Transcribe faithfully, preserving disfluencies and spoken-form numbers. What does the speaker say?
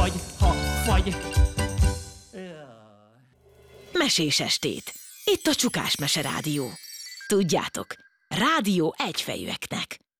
vagy, ha fagy. Mesés estét. Itt a Csukás Mese Rádió. Tudjátok, rádió egyfejűeknek.